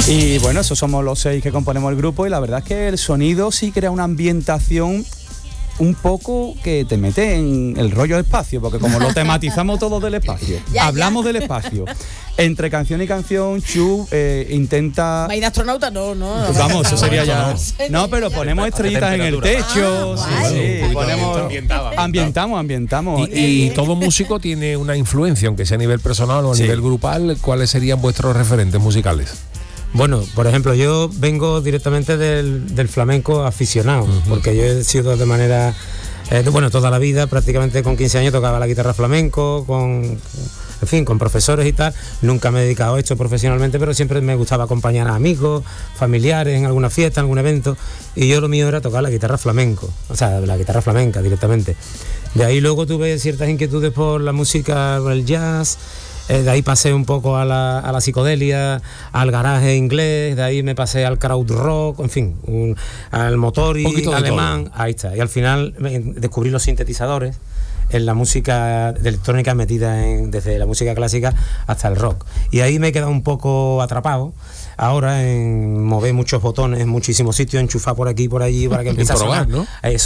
Y bueno, esos somos los 6 que componemos el grupo, y la verdad es que el sonido sí crea una ambientación un poco que te mete en el rollo espacio, porque como lo tematizamos todo del espacio, hablamos del espacio. Entre canción y canción, Chu intenta... ¿Va a ir de astronauta? No. Vamos, eso sería ya... No, pero ponemos estrellitas en el techo. Ponemos... Ambientamos. Y todo músico tiene una influencia, aunque sea a nivel personal o a nivel grupal. ¿Cuáles serían vuestros referentes musicales? Bueno, por ejemplo, yo vengo directamente del flamenco aficionado, porque yo he sido de manera, toda la vida, prácticamente con 15 años tocaba la guitarra flamenco, con profesores y tal. Nunca me he dedicado a esto profesionalmente, pero siempre me gustaba acompañar a amigos, familiares, en alguna fiesta, en algún evento, y yo lo mío era tocar la guitarra flamenco, o sea, la guitarra flamenca directamente. De ahí luego tuve ciertas inquietudes por la música, por el jazz. De ahí pasé un poco a la psicodelia, al garaje inglés, de ahí me pasé al crowd rock, en fin, al motori alemán, ahí está. Y al final descubrí los sintetizadores en la música de electrónica metida desde la música clásica hasta el rock. Y ahí me he quedado un poco atrapado. Ahora en mover muchos botones en muchísimos sitios, enchufar por aquí, por allí, para que empiece a sonar. ¿No? Eso